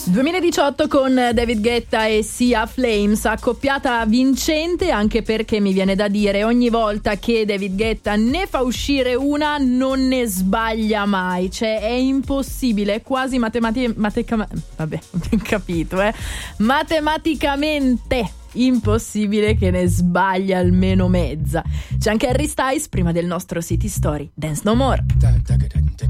2018 con David Guetta e Sia Flames, accoppiata vincente, anche perché mi viene da dire ogni volta che David Guetta ne fa uscire una non ne sbaglia mai, cioè è impossibile, è quasi matematicamente impossibile che ne sbaglia almeno mezza. C'è anche Harry Styles prima del nostro City Story Dance No More.